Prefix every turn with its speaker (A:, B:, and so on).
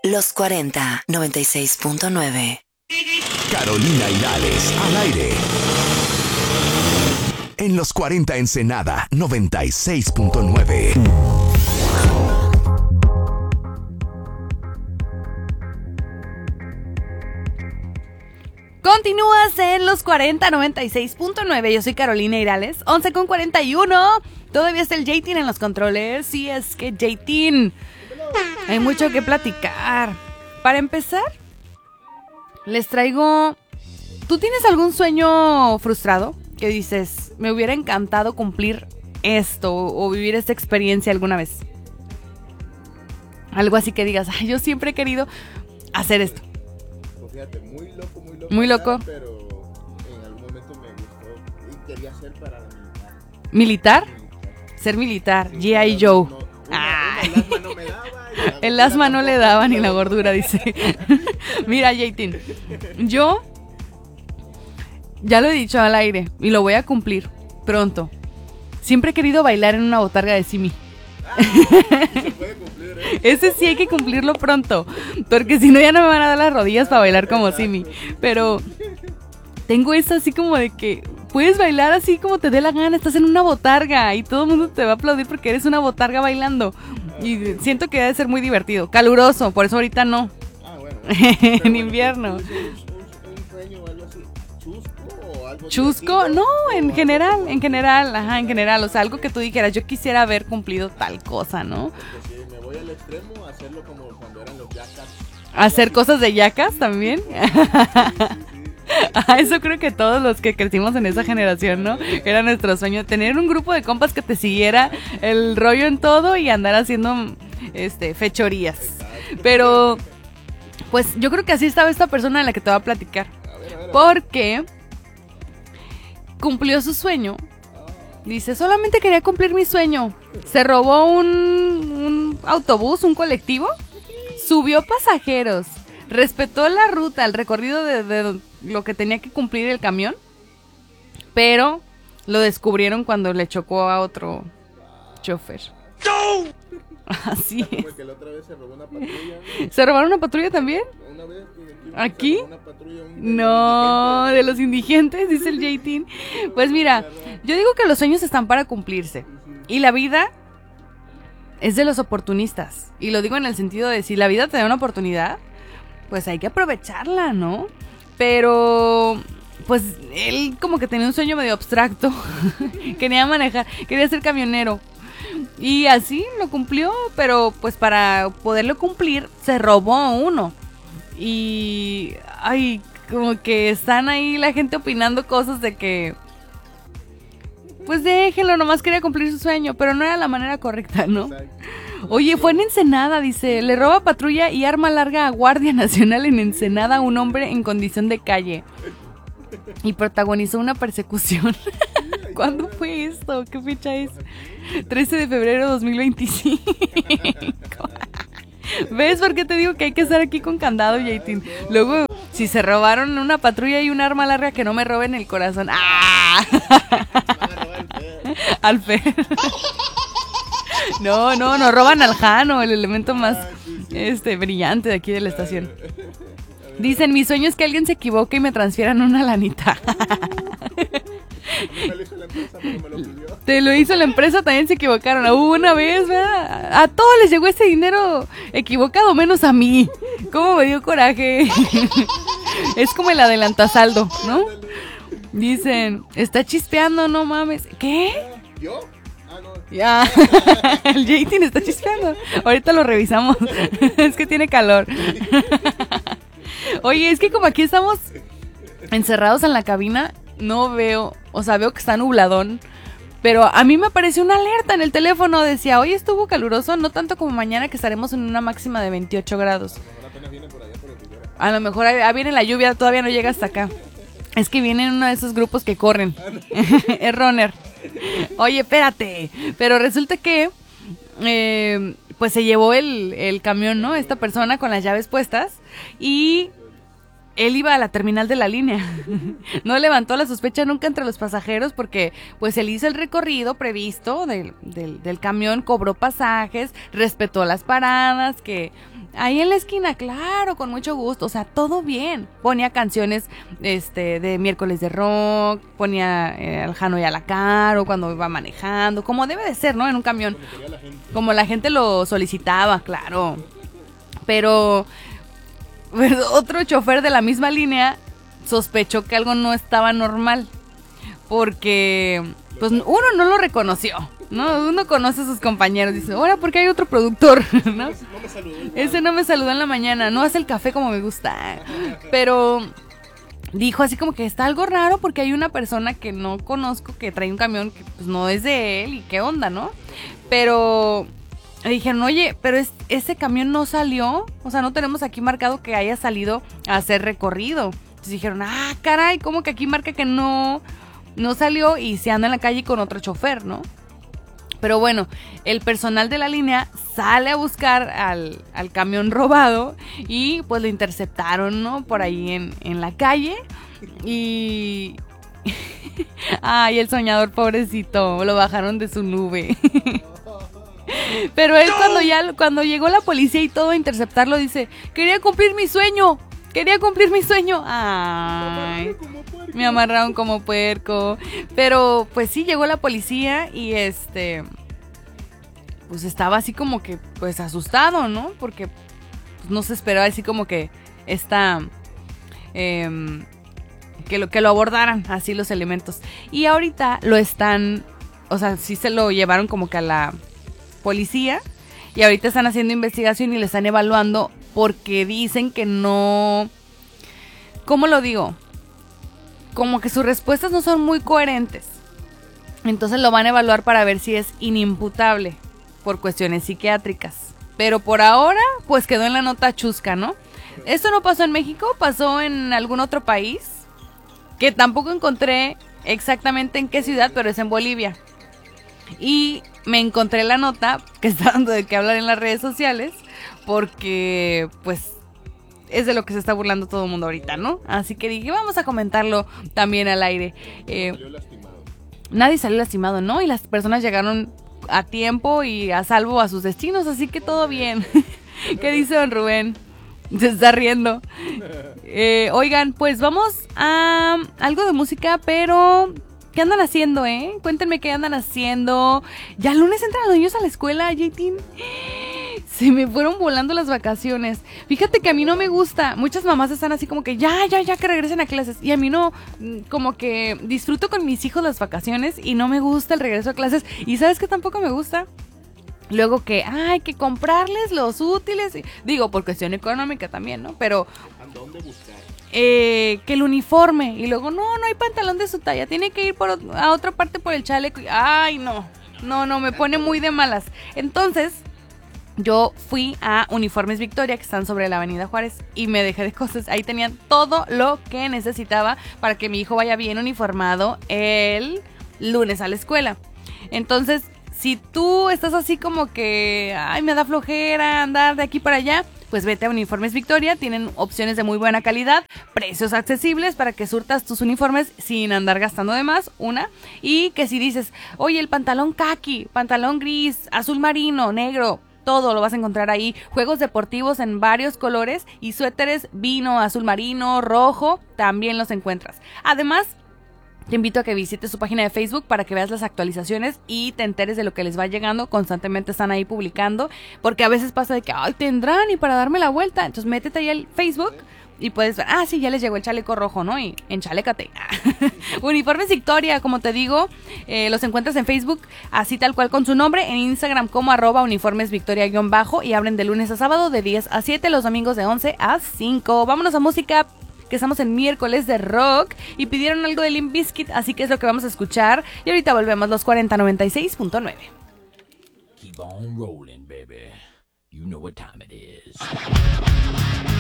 A: Los 40 96.9.
B: Carolina Hirales, al aire. En los 40 Ensenada 96.9.
C: Continúas en los 40 96.9. Yo soy Carolina Hirales, 11:41. Todavía está el J-Tin en los controles. Sí, es que J-Tin, hay mucho que platicar. Para empezar, les traigo... ¿Tú tienes algún sueño frustrado? Que dices, me hubiera encantado cumplir esto o vivir esta experiencia alguna vez. Algo así que digas, ay, yo siempre he querido hacer esto.
D: Pues fíjate, muy loco.
C: Muy loco.
D: Pero en algún momento me gustó y quería ser para la militar.
C: ¿Militar? Ser militar,
D: Sí,
C: G.I. Joe.
D: El asma no me daba.
C: El asma no le daba ni la gordura, dice. Mira, J-Tin, yo ya lo he dicho al aire y lo voy a cumplir pronto. Siempre he querido bailar en una botarga de Simi.
D: Se puede cumplir, ¿eh?
C: Ese sí hay que cumplirlo pronto, porque si no ya no me van a dar las rodillas para bailar como Simi. Pero tengo esto así como de que puedes bailar así como te dé la gana. Estás en una botarga y todo el mundo te va a aplaudir porque eres una botarga bailando. Y siento que debe ser muy divertido, caluroso, por eso ahorita no.
D: Ah, bueno.
C: En invierno.
D: Un sueño o algo así, chusco o algo
C: ¿Chusco?
D: divertido,
C: No, en
D: o
C: general,
D: algo-
C: en general. O sea, algo que tú dijeras, yo quisiera haber cumplido tal cosa, ¿no?
D: Porque si me voy al extremo, hacerlo como cuando eran los yacas.
C: Hacer cosas de yacas también.
D: Sí.
C: Eso creo que todos los que crecimos en esa generación, ¿no? Era nuestro sueño, tener un grupo de compas que te siguiera el rollo en todo y andar haciendo fechorías. Pero pues yo creo que así estaba esta persona de la que te voy a platicar. Porque cumplió su sueño. Dice, solamente quería cumplir mi sueño. Se robó un autobús, un colectivo. Subió pasajeros. Respetó la ruta, el recorrido de lo que tenía que cumplir el camión. Pero lo descubrieron cuando le chocó a otro chofer. ¡No! Así
D: Como
C: es.
D: el que la otra vez se robó una patrulla, ¿no?
C: ¿Se robaron una patrulla también?
D: Una vez
C: ¿Aquí?
D: se robó una patrulla, un
C: No,
D: indigente.
C: de los indigentes, dice el J-Tin. Pues mira, yo digo que los sueños están para cumplirse. Y la vida es de los oportunistas. Y lo digo en el sentido de si la vida te da una oportunidad, pues hay que aprovecharla, ¿no? Pero pues él como que tenía un sueño medio abstracto. Quería manejar, quería ser camionero. Y así lo cumplió, pero pues para poderlo cumplir se robó uno. Y ay, como que están ahí la gente opinando cosas de que pues déjelo, nomás quería cumplir su sueño, pero no era la manera correcta, ¿no? Oye, fue en Ensenada, dice, le roba patrulla y arma larga a Guardia Nacional en Ensenada a un hombre en condición de calle. Y protagonizó una persecución. ¿Cuándo fue esto? ¿Qué fecha es? 13 de febrero de 2025. ¿Ves por qué te digo que hay que estar aquí con candado, J-Tin? Luego, si se robaron una patrulla y un arma larga, que no me roben el corazón. ¡Ah! Al Fer. No, nos roban al Jano, el elemento más brillante de aquí de la estación. Dicen, mi sueño es que alguien se equivoque y me transfieran una lanita.
D: Me lo hizo la empresa, pero me lo pidió.
C: Te lo hizo la empresa, también se equivocaron. Una vez, ¿verdad? A todos les llegó ese dinero equivocado, menos a mí. ¿Cómo me dio coraje? Es como el adelantasaldo, ¿no? Dicen, está chispeando, no mames. ¿Qué?
D: ¿Yo? Ah, no.
C: Ya, el J-Tin está chispeando. Ahorita lo revisamos. Es que tiene calor. Oye, es que como aquí estamos encerrados en la cabina, no veo, o sea, veo que está nubladón. Pero a mí me apareció una alerta en el teléfono. Decía, hoy estuvo caluroso, no tanto como mañana que estaremos en una máxima de 28 grados.
D: Apenas viene por allá por el Rivera.
C: A lo mejor ahí viene la lluvia, todavía no llega hasta acá. Es que viene en uno de esos grupos que corren. Es runner. Oye, espérate. Pero resulta que pues se llevó el camión, ¿no? Esta persona con las llaves puestas. Y él iba a la terminal de la línea. No levantó la sospecha nunca entre los pasajeros porque pues él hizo el recorrido previsto del camión, cobró pasajes, respetó las paradas, que ahí en la esquina, claro, con mucho gusto, o sea, todo bien. Ponía canciones de miércoles de rock, ponía al Jano y a la Caro cuando iba manejando, como debe de ser, ¿no? En un camión. Como la gente lo solicitaba, claro. Pero pues, otro chofer de la misma línea sospechó que algo no estaba normal. Porque pues uno no lo reconoció, ¿no? Uno conoce a sus compañeros. Dice, ahora, ¿por qué hay otro productor? ¿No? Ese no me saludó en la mañana. No hace el café como me gusta. Pero dijo así como que está algo raro porque hay una persona que no conozco que trae un camión que pues no es de él. ¿Y qué onda, no? Pero le dijeron, oye, pero ese camión no salió. O sea, no tenemos aquí marcado que haya salido a hacer recorrido. Entonces dijeron, caray, ¿cómo que aquí marca que no salió y se anda en la calle con otro chofer, ¿no? Pero bueno, el personal de la línea sale a buscar al camión robado y pues lo interceptaron, ¿no? Por ahí en la calle y... Ay, el soñador pobrecito, lo bajaron de su nube. Pero él cuando llegó la policía y todo a interceptarlo dice, quería cumplir mi sueño. Ay, me amarraron como puerco. Pero pues sí, llegó la policía y pues estaba así como que pues asustado, ¿no? Porque pues, no se esperaba así como que que lo abordaran así los elementos. Y ahorita lo están, o sea, sí se lo llevaron como que a la policía y ahorita están haciendo investigación y le están evaluando porque dicen que no, ¿cómo lo digo? Como que sus respuestas no son muy coherentes. Entonces lo van a evaluar para ver si es inimputable por cuestiones psiquiátricas. Pero por ahora, pues quedó en la nota chusca, ¿no? Esto no pasó en México, pasó en algún otro país, que tampoco encontré exactamente en qué ciudad, pero es en Bolivia. Y me encontré la nota que está dando de qué hablar en las redes sociales, porque pues es de lo que se está burlando todo el mundo ahorita, ¿no? Así que dije, vamos a comentarlo también al aire. Nadie salió lastimado, ¿no? Y las personas llegaron a tiempo y a salvo a sus destinos, así que todo bien. ¿Qué dice don Rubén? Se está riendo. Oigan, pues vamos a algo de música, pero... ¿qué andan haciendo, Cuéntenme qué andan haciendo. Ya el lunes entran los niños a la escuela, Jaytin. Se me fueron volando las vacaciones. Fíjate que a mí no me gusta. Muchas mamás están así como que ya que regresen a clases. Y a mí no, como que disfruto con mis hijos las vacaciones y no me gusta el regreso a clases. ¿Y sabes qué tampoco me gusta? Luego que hay que comprarles los útiles. Digo, por cuestión económica también, ¿no? Pero...
D: ¿a dónde buscar?
C: Que el uniforme. Y luego, no hay pantalón de su talla. Tiene que ir a otra parte por el chaleco. Ay, no, me pone muy de malas. Entonces, yo fui a Uniformes Victoria, que están sobre la Avenida Juárez, y me dejé de cosas. Ahí tenían todo lo que necesitaba para que mi hijo vaya bien uniformado el lunes a la escuela. Entonces, si tú estás así como que, ay, me da flojera andar de aquí para allá, pues vete a Uniformes Victoria. Tienen opciones de muy buena calidad, precios accesibles para que surtas tus uniformes sin andar gastando de más, y que si dices, oye, el pantalón caqui, pantalón gris, azul marino, negro, todo lo vas a encontrar ahí. Juegos deportivos en varios colores y suéteres vino, azul marino, rojo, también los encuentras. Además, te invito a que visites su página de Facebook para que veas las actualizaciones y te enteres de lo que les va llegando. Constantemente están ahí publicando, porque a veces pasa de que, ay, tendrán y para darme la vuelta. Entonces métete ahí al Facebook y puedes ver, sí, ya les llegó el chaleco rojo, ¿no? Y enchalécate. Uniformes Victoria, como te digo, los encuentras en Facebook así tal cual con su nombre, en Instagram como @uniformesvictoria_ y abren de lunes a sábado de 10 a 7, los domingos de 11 a 5. Vámonos a música, que estamos en miércoles de rock y pidieron algo de Limp Bizkit, así que es lo que vamos a escuchar y ahorita volvemos. Los 4096.9.
E: Keep on rolling, baby. You know what time it is.